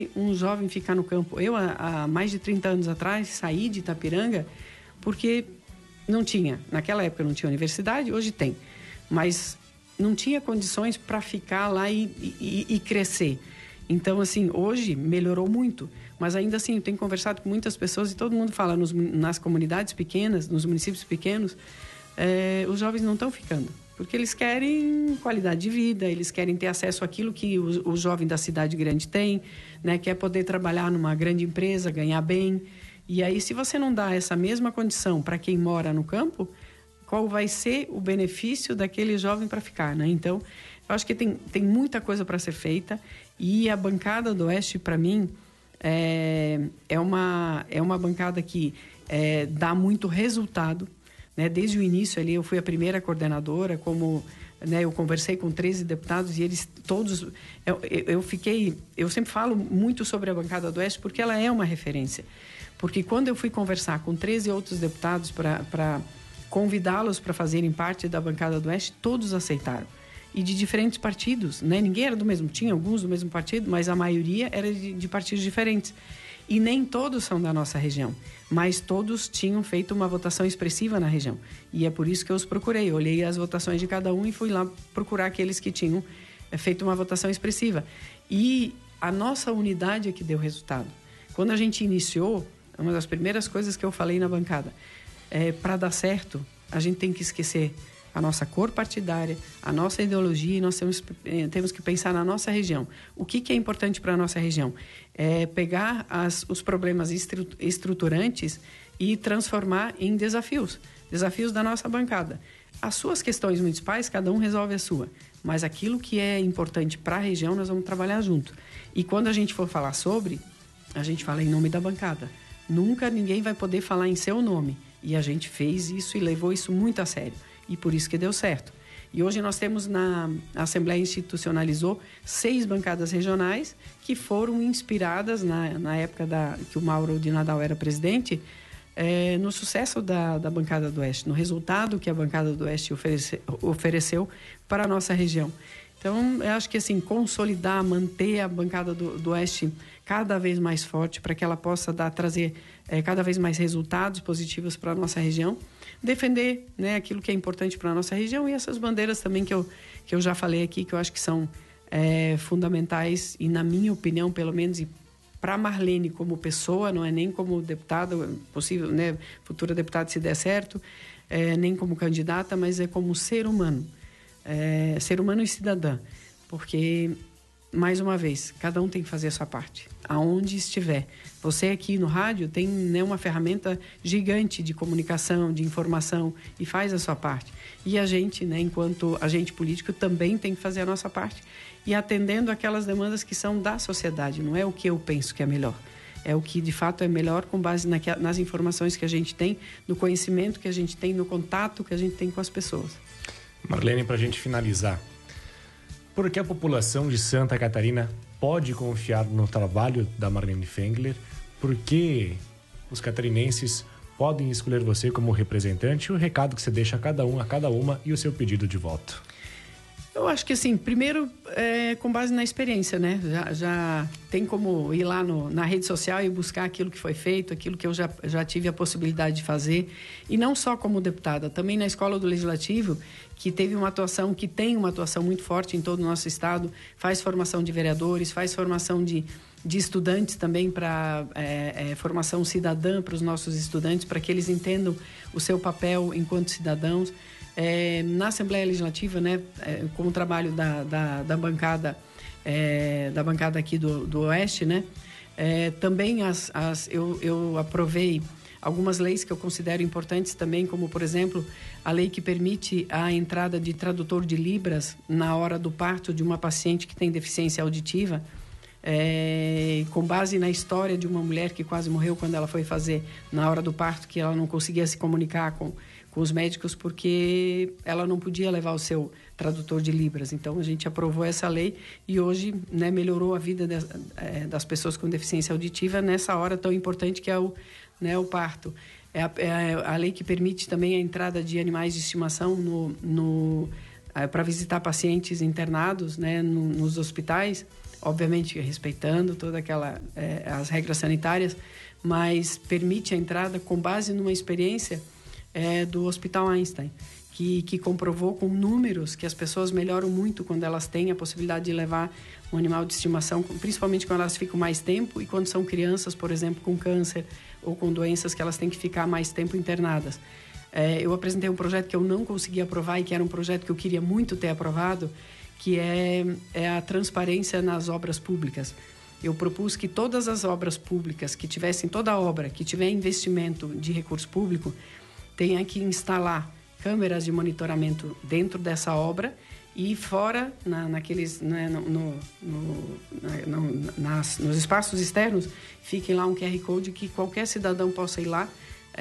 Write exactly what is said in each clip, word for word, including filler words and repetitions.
um jovem ficar no campo? Eu, há, há mais de trinta anos atrás, saí de Itapiranga porque não tinha, naquela época não tinha universidade, hoje tem, mas não tinha condições para ficar lá e, e, e crescer. Então, assim, hoje melhorou muito, mas ainda assim eu tenho conversado com muitas pessoas e todo mundo fala, nos, nas comunidades pequenas, nos municípios pequenos, é, os jovens não estão ficando, porque eles querem qualidade de vida, eles querem ter acesso àquilo que o, o jovem da cidade grande tem, né, quer poder trabalhar numa grande empresa, ganhar bem. E aí, se você não dá essa mesma condição para quem mora no campo, qual vai ser o benefício daquele jovem para ficar, né? Então, eu acho que tem, tem muita coisa para ser feita e a bancada do Oeste, para mim, é, é, uma, é uma bancada que é, dá muito resultado, né? Desde o início ali, eu fui a primeira coordenadora, como, né, eu conversei com treze deputados e eles todos... Eu, eu fiquei... Eu sempre falo muito sobre a bancada do Oeste porque ela é uma referência. Porque quando eu fui conversar com treze outros deputados para convidá-los para fazerem parte da bancada do Oeste, todos aceitaram. E de diferentes partidos, né? Ninguém era do mesmo, tinha alguns do mesmo partido, mas a maioria era de, de partidos diferentes. E nem todos são da nossa região, mas todos tinham feito uma votação expressiva na região. E é por isso que eu os procurei. Eu olhei as votações de cada um e fui lá procurar aqueles que tinham feito uma votação expressiva. E a nossa unidade é que deu resultado. Quando a gente iniciou, uma das primeiras coisas que eu falei na bancada, é, para dar certo, a gente tem que esquecer a nossa cor partidária, a nossa ideologia, e nós temos, temos que pensar na nossa região. O que, que é importante para a nossa região? É pegar as, os problemas estruturantes e transformar em desafios, desafios da nossa bancada. As suas questões municipais, cada um resolve a sua, mas aquilo que é importante para a região, nós vamos trabalhar junto. E quando a gente for falar sobre, a gente fala em nome da bancada. Nunca ninguém vai poder falar em seu nome. E a gente fez isso e levou isso muito a sério. E por isso que deu certo. E hoje nós temos na a Assembleia institucionalizou seis bancadas regionais que foram inspiradas na, na época da, que o Mauro de Nadal era presidente, é, no sucesso da, da bancada do Oeste, no resultado que a bancada do Oeste oferece, ofereceu para a nossa região. Então, eu acho que assim, consolidar, manter a bancada do, do Oeste cada vez mais forte para que ela possa dar, trazer é, cada vez mais resultados positivos para a nossa região, defender, né, aquilo que é importante para a nossa região e essas bandeiras também que eu, que eu já falei aqui, que eu acho que são é, fundamentais e, na minha opinião, pelo menos, e para Marlene como pessoa, não é nem como deputada, possível, né, futura deputada se der certo, é, nem como candidata, mas é como ser humano. É, ser humano e cidadã, porque, mais uma vez, cada um tem que fazer a sua parte, aonde estiver. Você aqui no rádio tem, né, uma ferramenta gigante de comunicação, de informação, e faz a sua parte. E a gente, né, enquanto agente político, também tem que fazer a nossa parte, e atendendo aquelas demandas que são da sociedade, não é o que eu penso que é melhor. É o que, de fato, é melhor com base naquela, nas informações que a gente tem, no conhecimento que a gente tem, no contato que a gente tem com as pessoas. Marlene, para a gente finalizar, por que a população de Santa Catarina pode confiar no trabalho da Marlene Fengler? Por que os catarinenses podem escolher você como representante? O recado que você deixa a cada um, a cada uma, e o seu pedido de voto. Eu acho que, assim, primeiro, é, com base na experiência, né? Já, já tem como ir lá no, na rede social e buscar aquilo que foi feito, aquilo que eu já, já tive a possibilidade de fazer. E não só como deputada, também na Escola do Legislativo, que teve uma atuação, que tem uma atuação muito forte em todo o nosso estado, faz formação de vereadores, faz formação de, de estudantes também para é, é, formação cidadã para os nossos estudantes, para que eles entendam o seu papel enquanto cidadãos. É, na Assembleia Legislativa, né, é, com o trabalho da, da, da bancada é, da bancada aqui do, do Oeste, né, é, também as, as, eu, eu aprovei algumas leis que eu considero importantes também, como, por exemplo, a lei que permite a entrada de tradutor de Libras na hora do parto de uma paciente que tem deficiência auditiva, é, com base na história de uma mulher que quase morreu quando ela foi fazer, na hora do parto, que ela não conseguia se comunicar com com os médicos porque ela não podia levar o seu tradutor de Libras. Então, a gente aprovou essa lei e hoje, né, melhorou a vida de, é, das pessoas com deficiência auditiva nessa hora tão importante que é o, né, o parto. É a, é a lei que permite também a entrada de animais de estimação no, no, é, para visitar pacientes internados, né, no, nos hospitais, obviamente respeitando todas aquela, é, as regras sanitárias, mas permite a entrada com base numa experiência é, do Hospital Einstein, que, que comprovou com números que as pessoas melhoram muito quando elas têm a possibilidade de levar um animal de estimação, principalmente quando elas ficam mais tempo e quando são crianças, por exemplo, com câncer ou com doenças que elas têm que ficar mais tempo internadas. É, eu apresentei um projeto que eu não consegui aprovar e que era um projeto que eu queria muito ter aprovado, que é, é a transparência nas obras públicas. Eu propus que todas as obras públicas que tivessem, toda obra que tiver investimento de recurso público, tenha que instalar câmeras de monitoramento dentro dessa obra e fora, na, naqueles, né, no, no, no, na, no, nas, nos espaços externos, fique lá um Q R Code que qualquer cidadão possa ir lá,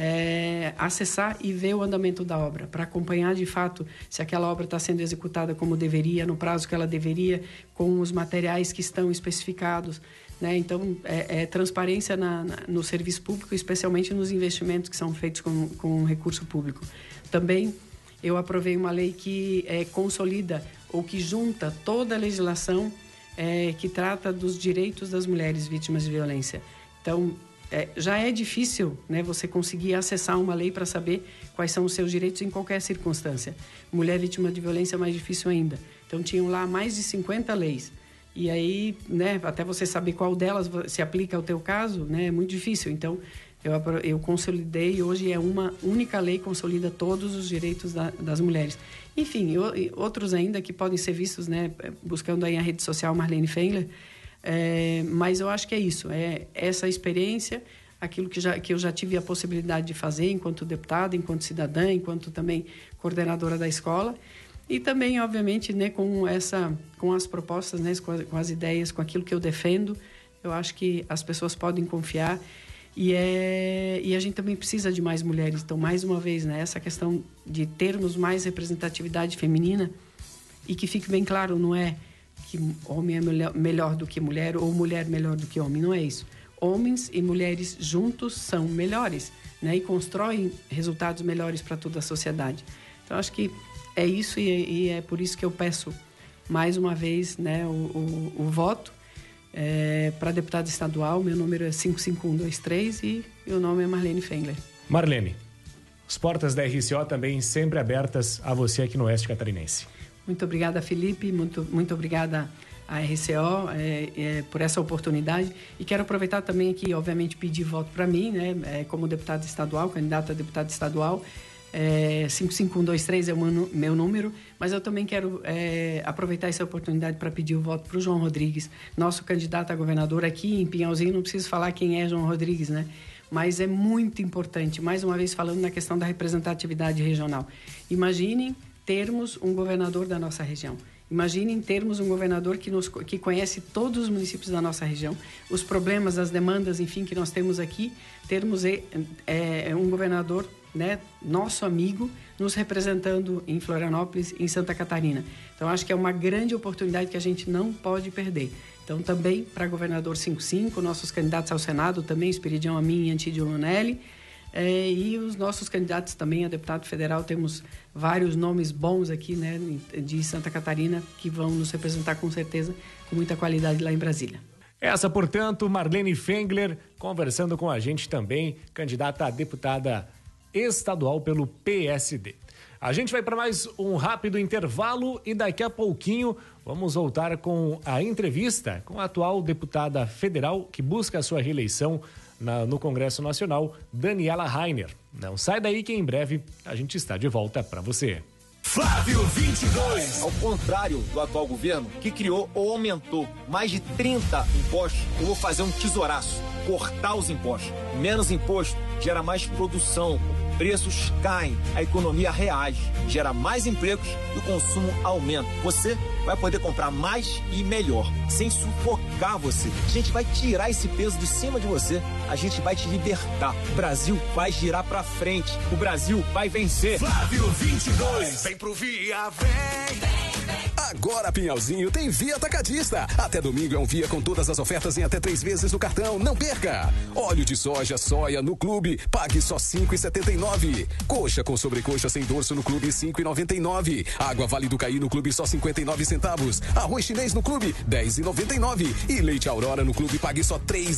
é, acessar e ver o andamento da obra, para acompanhar de fato se aquela obra está sendo executada como deveria, no prazo que ela deveria, com os materiais que estão especificados, né? Então, é, é transparência na, na, no serviço público, especialmente nos investimentos que são feitos com, com recurso público. Também eu aprovei uma lei que é, consolida ou que junta toda a legislação é, que trata dos direitos das mulheres vítimas de violência. Então, é, já é difícil, né, você conseguir acessar uma lei para saber quais são os seus direitos em qualquer circunstância. Mulher vítima de violência é mais difícil ainda. Então, tinham lá mais de cinquenta leis. E aí, né, até você saber qual delas se aplica ao teu caso, né, é muito difícil. Então, eu, eu consolidei e hoje é uma única lei que consolida todos os direitos da, das mulheres. Enfim, eu, e outros ainda que podem ser vistos, né, buscando aí a rede social Marlene Fengler. É, mas eu acho que é isso, é essa experiência, aquilo que, já, que eu já tive a possibilidade de fazer enquanto deputada, enquanto cidadã, enquanto também coordenadora da escola. E também, obviamente, né, com, essa, com as propostas, né, com, as, com as ideias, com aquilo que eu defendo, eu acho que as pessoas podem confiar. E, é, e a gente também precisa de mais mulheres. Então, mais uma vez, né, essa questão de termos mais representatividade feminina e que fique bem claro, não é que homem é melhor, melhor do que mulher ou mulher melhor do que homem, não é isso. Homens e mulheres juntos são melhores, né, e constroem resultados melhores para toda a sociedade. Então, acho que é isso e, e é por isso que eu peço mais uma vez, né, o, o, o voto é, para deputada estadual. Meu número é cinco cinco um dois três e meu nome é Marlene Fengler. Marlene, as portas da R C O também sempre abertas a você aqui no Oeste Catarinense. Muito obrigada, Felipe, muito, muito obrigada à R C O é, é, por essa oportunidade. E quero aproveitar também aqui, obviamente, pedir voto para mim, né, é, como deputada estadual, candidata a deputada estadual. É, cinco cinco um dois três é o meu, meu número, mas eu também quero é, aproveitar essa oportunidade para pedir o voto para o João Rodrigues, nosso candidato a governador aqui em Pinhalzinho. Não preciso falar quem é João Rodrigues, né? Mas é muito importante, mais uma vez falando na questão da representatividade regional. Imaginem termos um governador da nossa região. Imaginem termos um governador que, nos, que conhece todos os municípios da nossa região, os problemas, as demandas, enfim, que nós temos aqui, termos é, é, um governador, né, nosso amigo, nos representando em Florianópolis, em Santa Catarina. Então, acho que é uma grande oportunidade que a gente não pode perder. Então, também para governador cinquenta e cinco, nossos candidatos ao Senado também, Esperidião Amin e Antídio Lunelli. É, e os nossos candidatos também a deputado federal, temos vários nomes bons aqui, né, de Santa Catarina, que vão nos representar com certeza com muita qualidade lá em Brasília. Essa, portanto, Marlene Fengler, conversando com a gente também, candidata a deputada estadual pelo P S D. A gente vai para mais um rápido intervalo e daqui a pouquinho vamos voltar com a entrevista com a atual deputada federal que busca a sua reeleição Na, no Congresso Nacional, Daniela Rainer. Não sai daí que em breve a gente está de volta para você. Flávio vinte e dois. Ao contrário do atual governo, que criou ou aumentou mais de trinta impostos, eu vou fazer um tesouraço, cortar os impostos. Menos imposto gera mais produção, preços caem, a economia reage, gera mais empregos e o consumo aumenta. Você vai poder comprar mais e melhor, sem sufocar você. A gente vai tirar esse peso de cima de você, a gente vai te libertar. O Brasil vai girar pra frente, o Brasil vai vencer. Flávio vinte e dois. Vem pro Via, vem. vem, vem. Agora Pinhalzinho tem Via Atacadista. Até domingo é um Via com todas as ofertas em até três vezes no cartão. Não perca! Óleo de soja, soia no Clube, pague só cinco reais e setenta e nove centavos. Coxa com sobrecoxa sem dorso no Clube, cinco reais e noventa e nove centavos. Água Vale do Caí no Clube, só cinquenta e nove centavos. Arroz chinês no Clube, dez reais e noventa e nove centavos. E leite Aurora no Clube, pague só três reais